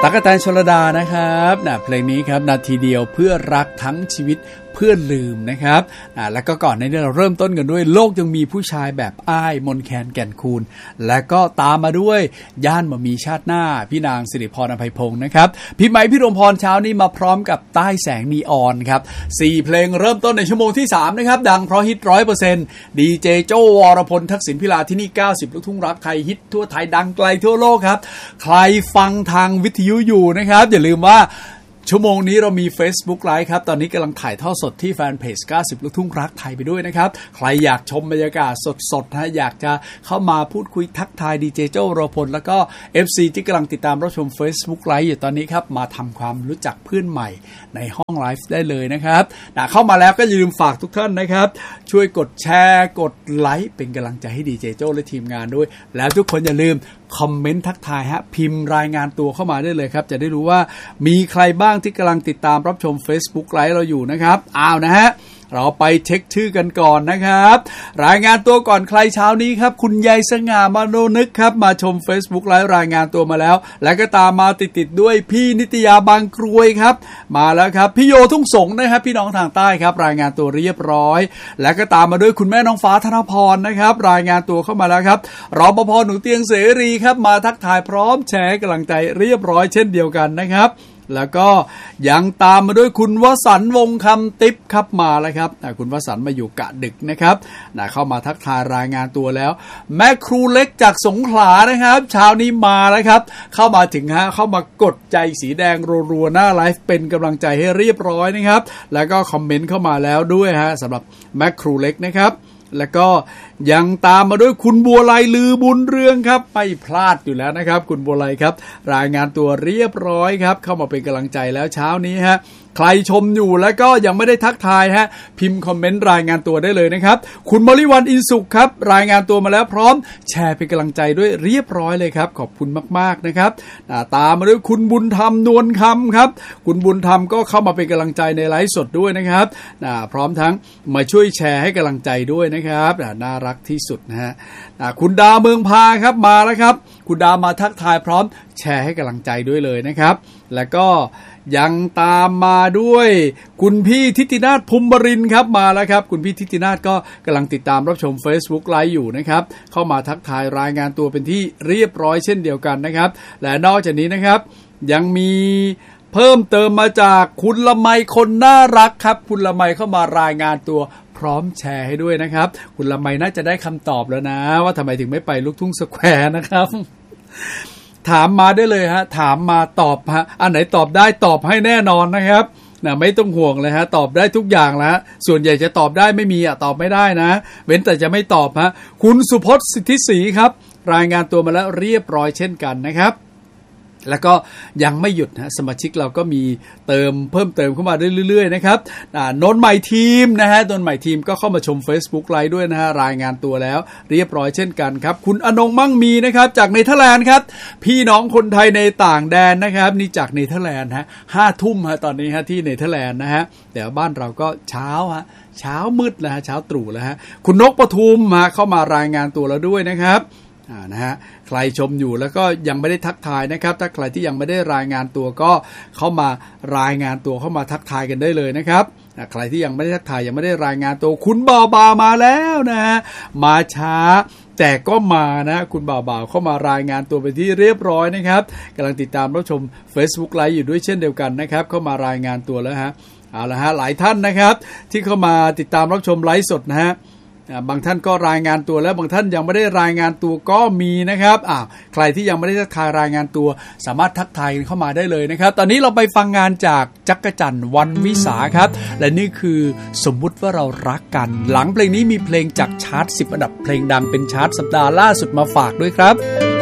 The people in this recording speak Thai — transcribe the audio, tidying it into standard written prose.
ตั๊กแตนชลดานะครับเพลงนี้ครับนาทีเดียวเพื่อรักทั้งชีวิตเพื่อลืมนะครับแล้วก็ก่อนในนี้เราเริ่มต้นกันด้วยโลกยังมีผู้ชายแบบอ้ายมนแคนแก่นคูณและก็ตามมาด้วยย่านมามีชาติหน้าพี่นางสิริพรอภัยพงศ์นะครับพี่ไมค์พี่รมพรเช้านี้มาพร้อมกับใต้แสงนีออนครับ4เพลงเริ่มต้นในชั่วโมงที่3นะครับดังเพราะฮิต 100% ดีเจโจวรพลทักษิณพิลาที่นี่90ลูกทุ่งรักไทยฮิตทั่วไทยดังไกลทั่วโลกครับใครฟังทางวิทยุอยู่นะครับอย่าลืมว่าชั่วโมงนี้เรามี Facebook Live ครับตอนนี้กำลังถ่ายทอดสดที่แฟนเพจ90ลูกทุ่งรักไทยไปด้วยนะครับใครอยากชมบรรยากาศสดๆนะอยากจะเข้ามาพูดคุยทักทายดีเจโจ้วรพลแล้วก็ FC ที่กำลังติดตามรับชม Facebook Live อยู่ตอนนี้ครับมาทำความรู้จักเพื่อนใหม่ในห้องไลฟ์ได้เลยนะครับเข้ามาแล้วก็อย่าลืมฝากทุกท่านนะครับช่วยกดแชร์กดไลค์เป็นกำลังใจให้ดีเจโจ้และทีมงานด้วยแล้วทุกคนอย่าลืมคอมเมนต์ทักทายฮะพิมพ์รายงานตัวเข้ามาได้เลยครับจะได้รู้ว่ามีใครบ้างที่กำลังติดตามรับชม Facebook Live เราอยู่นะครับนะฮะเราไปเช็คชื่อกันก่อนนะครับรายงานตัวก่อนใครเช้านี้ครับคุณยายสง่ามาโนนึกครับมาชม Facebook Live รายงานตัวมาแล้วแล้วก็ตามมาติดด้วยพี่นิตยาบางกรวยครับมาแล้วครับพี่โยทุ่งสงนะครับพี่น้องทางใต้ครับรายงานตัวเรียบร้อยแล้วก็ตามมาด้วยคุณแม่น้องฟ้าธนพรนะครับรายงานตัวเข้ามาแล้วครับรปภ.หนูเตียงเสรีครับมาทักทายพร้อมแชร์กำลังใจเรียบร้อยเช่นเดียวกันนะครับแล้วก็ยังตามมาด้วยคุณวสันต์วงคำติ๊บครับมาแล้วครับคุณวสันต์มาอยู่กะดึกนะครับเข้ามาทักทายรายงานตัวแล้วแม่ครูเล็กจากสงขลานะครับเช้านี้มาแล้วครับเข้ามาถึงเข้ามากดใจสีแดงรัวๆหน้าไลฟ์เป็นกำลังใจให้เรียบร้อยนะครับแล้วก็คอมเมนต์เข้ามาแล้วด้วยสำหรับแม่ครูเล็กนะครับแล้วก็ยังตามมาด้วยคุณบัวไลลือบุญเรืองครับไม่พลาดอยู่แล้วนะครับคุณบัวไลครับรายงานตัวเรียบร้อยครับเข้ามาเป็นกำลังใจแล้วเช้านี้ใครชมอยู่แล้วก็ยังไม่ได้ทักทายพิมพ์คอมเมนต์รายงานตัวได้เลยนะครับคุณมริวันอินสุขครับรายงานตัวมาแล้วพร้อมแชร์เป็นกำลังใจด้วยเรียบร้อยเลยครับขอบคุณมากๆนะครับตามมาด้วยคุณบุญธรรมนวลคำครับคุณบุญธรรมก็เข้ามาเป็นกำลังใจในไลฟ์สดด้วยนะครับพร้อมทั้งมาช่วยแชร์ให้กำลังใจด้วยนะครับน่ารักที่สุดนะฮะคุณดาเมืองพาครับมาแล้วครับคุณดามาทักทายพร้อมแชร์ให้กำลังใจด้วยเลยนะครับแล้วก็ยังตามมาด้วยคุณพี่ทิตินาถภูมิบรินทร์ครับมาแล้วครับคุณพี่ทิตินาถก็กำลังติดตามรับชม Facebook Live อยู่นะครับเข้ามาทักทายรายงานตัวเป็นที่เรียบร้อยเช่นเดียวกันนะครับและนอกจากนี้นะครับยังมีเพิ่มเติมมาจากคุณละไมคนน่ารักครับคุณละไมเข้ามารายงานตัวพร้อมแชร์ให้ด้วยนะครับคุณละไมน่าจะได้คำตอบแล้วนะว่าทำไมถึงไม่ไปลูกทุ่งสแควร์นะครับถามมาได้เลยถามมาตอบอันไหนตอบได้ตอบให้แน่นอนนะครับไม่ต้องห่วงเลยตอบได้ทุกอย่างแล้วส่วนใหญ่จะตอบได้ไม่มีตอบไม่ได้นะเว้นแต่จะไม่ตอบคุณสุพจน์สิทธิศรีครับรายงานตัวมาแล้วเรียบร้อยเช่นกันนะครับแล้วก็ยังไม่หยุดสมาชิกเราก็มีเพิ่มเติมเข้ามาเรื่อยๆนะครับนนท์ใหม่ทีมนนท์ใหม่ทีมก็เข้ามาชม Facebook Live ด้วยรายงานตัวแล้วเรียบร้อยเช่นกันครับคุณอนงมั่งมีนะครับจากเนเธอร์แลนด์ครับพี่น้องคนไทยในต่างแดนนะครับนี่จากเนเธอร์แลนด์5 ทุ่มตอนนี้ที่เนเธอร์แลนด์แต่บ้านเราก็เช้ามืดเช้าตรู่แล้วคุณนกปทุมเข้ามารายงานตัวแล้วด้วยนะครับใครชมอยู่แล้วก็ยังไม่ได้ทักทายนะครับถ้าใครที่ยังไม่ได้รายงานตัวก็เข้ามารายงานตัวเข้ามาทักทายกันได้เลยนะครับใครที่ยังไม่ได้ทักทายยังไม่ได้รายงานตัวคุณบ่าวบ่าวมาแล้วมาช้าแต่ก็มาคุณบ่าวบ่าวเข้ามารายงานตัวเป็นที่เรียบร้อยนะครับกำลังติดตามรับชม Facebook Live อยู่ด้วยเช่นเดียวกันนะครับเข้ามารายงานตัวแล้วเอาละหลายท่านนะครับที่เข้ามาติดตามรับชมไลฟ์สดบางท่านก็รายงานตัวแล้วบางท่านยังไม่ได้รายงานตัวก็มีนะครับใครที่ยังไม่ได้ทักทายรายงานตัวสามารถทักทายเข้ามาได้เลยนะครับตอนนี้เราไปฟังงานจากจักรจันทร์วันวิสาครับและนี่คือสมมุติว่าเรารักกันหลังเพลงนี้มีเพลงจากชาร์ต10 อันดับเพลงดังเป็นชาร์ตสัปดาห์ล่าสุดมาฝากด้วยครับ